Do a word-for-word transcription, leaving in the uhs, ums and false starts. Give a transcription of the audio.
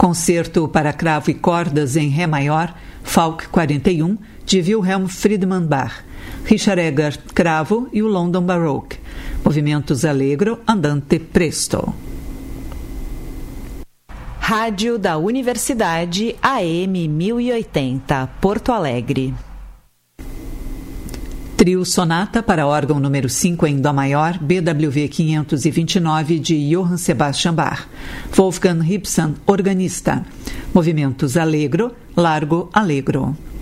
Concerto para cravo e cordas em Ré maior, Falk quarenta e um, de Wilhelm Friedemann Bach. Richard Eggers, cravo e o London Baroque. Movimentos allegro, andante presto. Rádio da Universidade A M mil e oitenta, Porto Alegre. Trio Sonata para órgão número cinco em Dó maior, B W V quinhentos e vinte e nove, de Johann Sebastian Bach. Wolfgang Hibson, organista. Movimentos allegro, largo, allegro.